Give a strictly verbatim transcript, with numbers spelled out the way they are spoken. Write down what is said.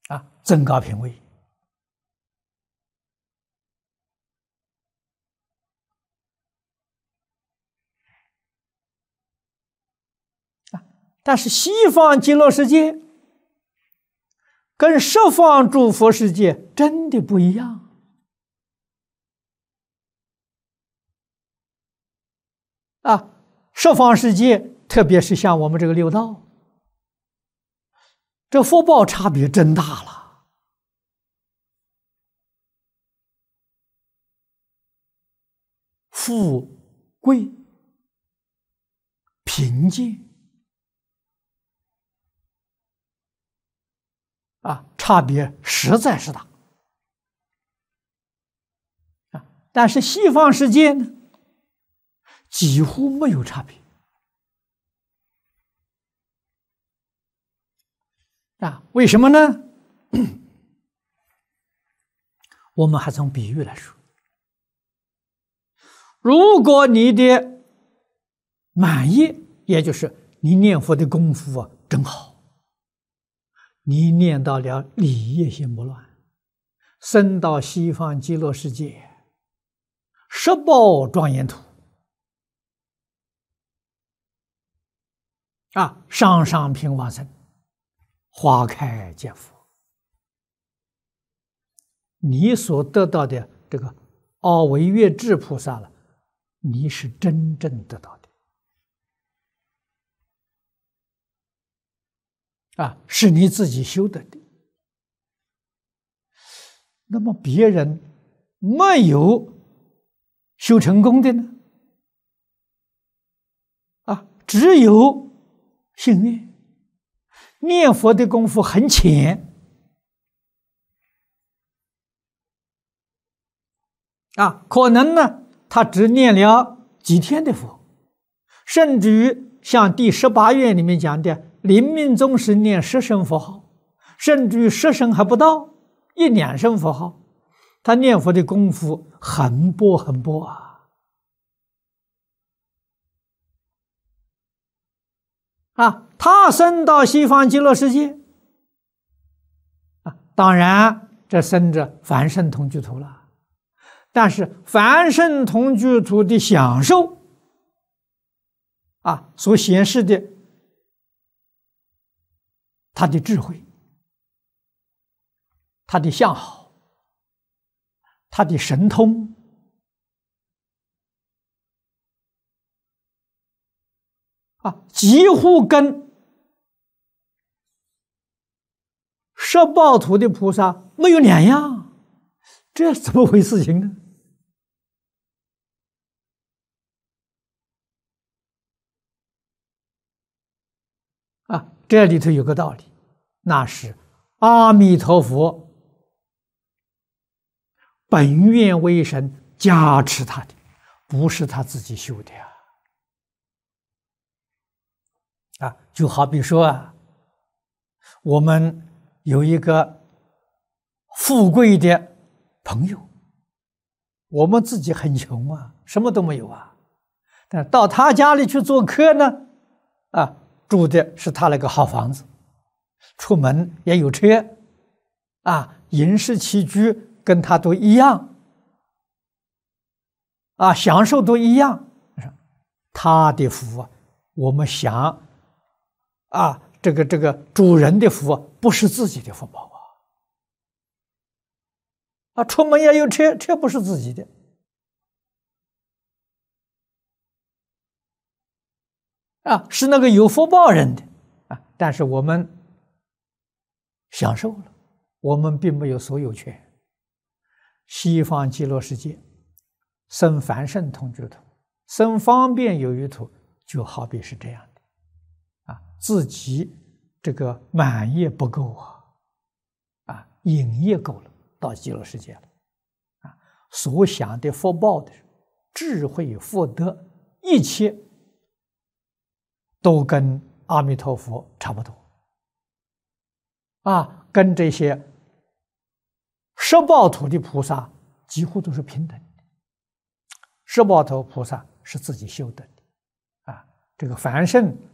啊，增高品位。啊，但是西方极乐世界跟十方诸佛世界真的不一样。啊，十方世界，特别是像我们这个六道，这福报差别真大了。富贵贫贱啊，差别实在是大。啊，但是西方世界呢，几乎没有差别。啊，为什么呢？我们还从比喻来说，如果你的满业，也就是你念佛的功夫啊，真好，你念到了理业心不乱，升到西方极乐世界，十报庄严土啊，上上品往生，花开见佛，你所得到的这个阿惟越致菩萨了，你是真正得到的啊，是你自己修得的。那么别人没有修成功的呢？啊，只有幸运，念佛的功夫很浅啊，可能呢，他只念了几天的佛，甚至于像第十八愿里面讲的，临命终时念十声佛号，甚至于十声还不到，一两声佛号，他念佛的功夫很薄很薄啊。啊，他升到西方极乐世界啊，当然这升着凡圣同居土了。但是凡圣同居土的享受啊，所显示的他的智慧、他的相好、他的神通啊，几乎跟十报土的菩萨没有两样，这怎么回事情呢？啊，这里头有个道理，那是阿弥陀佛本愿威神加持他的，不是他自己修的呀。啊，就好比说啊，我们有一个富贵的朋友，我们自己很穷啊，什么都没有啊，但到他家里去做客呢，啊，住的是他那个好房子，出门也有车，啊，饮食起居跟他都一样，啊，享受都一样。他的福啊，我们想啊，这个这个主人的福啊，不是自己的福报啊，啊，出门也有车，车不是自己的。啊，是那个有福报人的啊，但是我们享受了，我们并没有所有权。西方极乐世界生凡圣同居土，生方便有余土，就好比是这样的啊，自己这个满业不够啊，啊，引业够了，到极乐世界了啊，所想的福报的智慧福德一切都跟阿弥陀佛差不多啊，跟这些十报土的菩萨几乎都是平等的。十报土菩萨是自己修的啊，这个凡圣